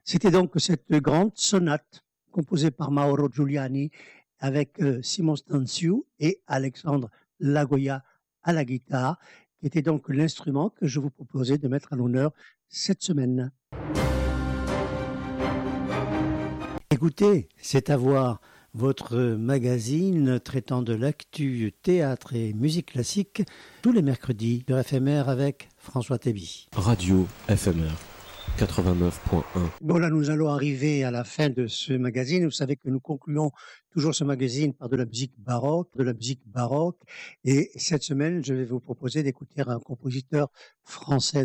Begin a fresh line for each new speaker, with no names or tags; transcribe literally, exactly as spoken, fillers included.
C'était donc cette grande sonate composée par Mauro Giuliani avec euh, Simon Stanziou et Alexandre Lagoya à la guitare, qui était donc l'instrument que je vous proposais de mettre à l'honneur cette semaine. Écoutez, c'est à voir votre magazine traitant de l'actu théâtre et musique classique tous les mercredis sur F M R avec François Théby.
Radio F M R quatre-vingt-neuf point un.
Bon, là, nous allons arriver à la fin de ce magazine. Vous savez que nous concluons toujours ce magazine par de la musique baroque, de la musique baroque. Et cette semaine, je vais vous proposer d'écouter un compositeur français